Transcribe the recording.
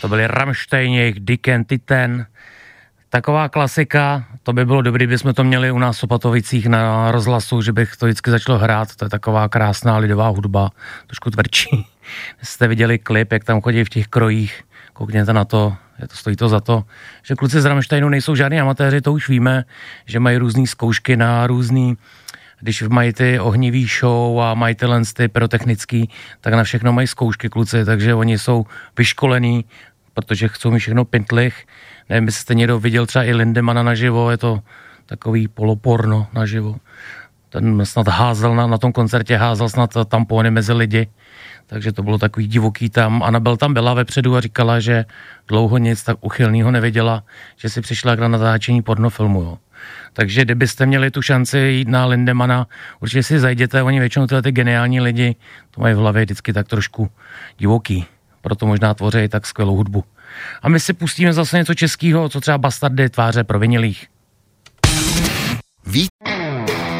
To byly Rammsteini, Dicken, Titan. Taková klasika, to by bylo dobré, kdybychom to měli u nás v Opatovicích na rozhlasu, že bych to vždycky začalo hrát. To je taková krásná lidová hudba, trošku tvrdší. Jste viděli klip, jak tam chodí v těch krojích, koukněte na to, stojí to za to, že kluci z Rammsteinu nejsou žádní amatéři, to už víme, že mají různý zkoušky na různý, když mají ty ohnivý show a mají tyhle ty pyrotechnický, tak na všechno mají zkoušky kluci, takže oni jsou vyškolení, protože chcou mít všechno pintlich. Nevím, jestli jste někdo viděl třeba i Lindemana naživo, je to takový poloporno naživo. Ten snad házel na tom koncertě, házel snad tampony mezi lidi, takže to bylo takový divoký tam. Anabel tam byla vepředu a říkala, že dlouho nic tak uchylného neviděla, že si přišla na natáčení pornofilmu, jo. Takže kdybyste měli tu šanci jít na Lindemana, určitě si zajděte, oni většinou tyhle ty geniální lidi, to mají v hlavě vždycky tak trošku divoký, proto možná tvoří tak skvělou hudbu. A my si pustíme zase něco českého, co třeba Bastardy, tváře provinilých.